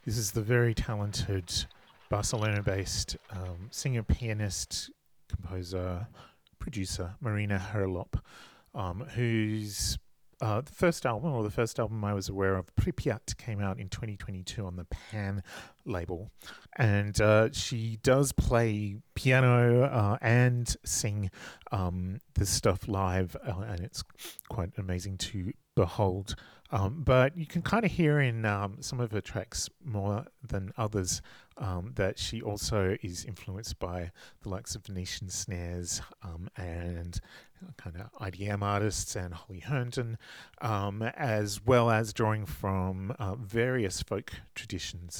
This is the very talented Barcelona-based singer, pianist, composer, producer Marina Herlop, whose the first album I was aware of, Pripyat, came out in 2022 on the Pan label. And she does play piano and sing this stuff live, and it's quite amazing to behold. But you can kind of hear in some of her tracks more than others that she also is influenced by the likes of Venetian Snares and kind of IDM artists and Holly Herndon, as well as drawing from various folk traditions.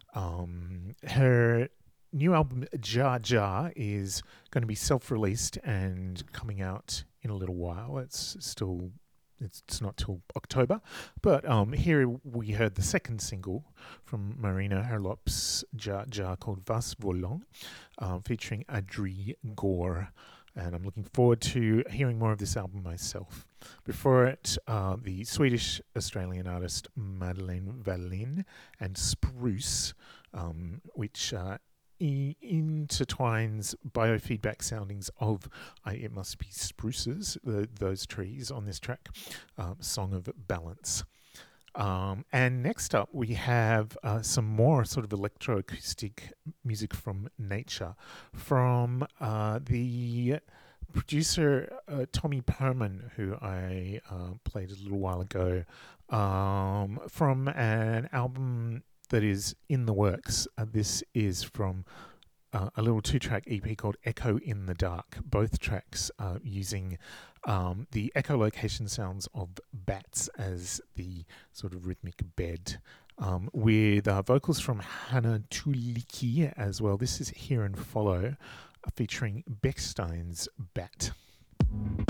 Her new album, Jar Jar, is going to be self-released and coming out in a little while. It's not till October, but here we heard the second single from Marina Herlop's Jar Jar called Vas Volant, featuring Adri Gore, and I'm looking forward to hearing more of this album myself. Before it, the Swedish-Australian artist Madeleine Wallin and Spruce, which intertwines biofeedback soundings of it must be spruces, those trees on this track, Song of Balance. And next up we have some more sort of electroacoustic music from nature from the producer Tommy Perman, who I played a little while ago, from an album that is in the works. This is from a little 2-track EP called Echo in the Dark. Both tracks using the echolocation sounds of bats as the sort of rhythmic bed, with vocals from Hannah Tuliki as well. This is Hear and Follow, featuring Beckstein's Bat.